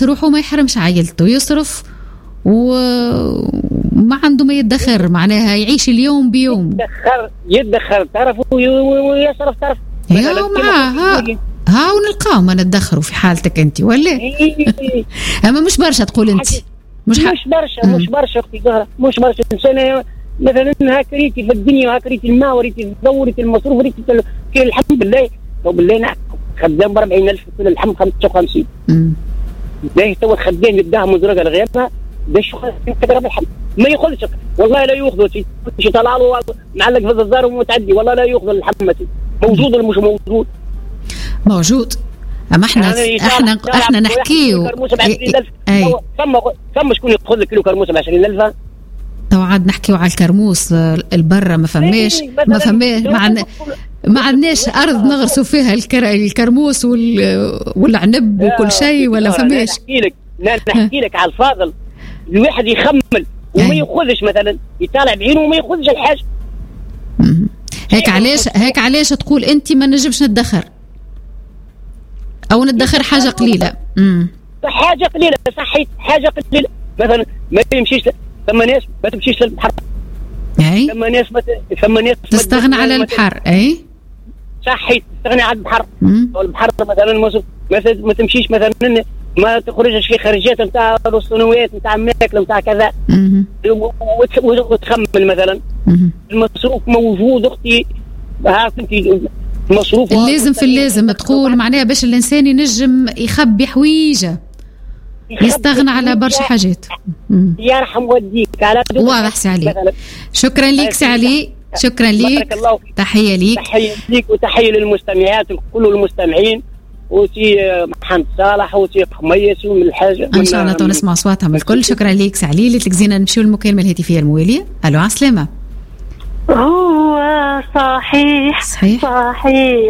يحبس روحه ما يحرمش عائلته، يصرف وما عنده ما يدخر، معناها يعيش اليوم بيوم. يدخر طرف ويصرف طرف. يا معاه ها ونلقاو ما ندخروا في حالتك انت ولا اما مش برشا تقول انت مش برشا اختي زهره، مش برشا. انسان مثلا هاك ريتي في الدنيا، هاك ريتي الماء وريتي الضوء وريتي المصروف ريتي الحمد لله. لو بالله نعم خدام ب 40,000 كل الحمد 55. باهي تو الخدام يداها مزرقه لغيرها باش تقرب الحمد ما ياخذش، والله لا ياخذوا شي طلع له معلق في الزار ومتعدي، والله لا ياخذ الحمه. موجود ولا مش موجود؟ موجود. اما احنا نحكيو ثم شكون ياخذ لك كيلو كرموس ب 20,000. تو عاد نحكيو على الكرموس البرة ما فماش ما عندناش ارض نغرسوا فيها الكرموس والعنب وكل شيء ولا فماش. نحكي لك على الفاضل. الواحد يخمل وما ياخذش، مثلا يطالع بعينه وما ياخذش الحاجه. هيك علاش تقول انت ما نجمش ندخر او ندخر حاجه قليله. حاجه قليله صحيت، حاجه قليله مثلا ما يمشيش. ثم ناس ما تمشيش للبحر، ثم ناس تستغنى على البحر. اي صحيت، تستغنى على البحر. والبحر مثلا ما تمشيش، مثلا ما تخرجش في خرجات نتاع السنوات نتاع ماكله نتاع كذا وتخمل مثلا. المصروف موجود اختي، ها انت المصروف اللازم في اللازم تقول معناها باش الانسان ينجم يخبي حويجه، يستغنى على برشا حاجات. يرحم والديك على واضح سي علي. شكرا ليك سي علي، شكرا ليك، تحيه ليك. تحيه ليك وتحيه للمستمعات كل المستمعين، وسي محمد صالح وسي خميس ومن الحاجه ان شاء الله نسمع اصواتهم الكل. شكرا ليك سي علي. اللي تلقزينا نمشيو للمكالمه الهاتفيه المواليه. الو، على السلامه. هو صحيح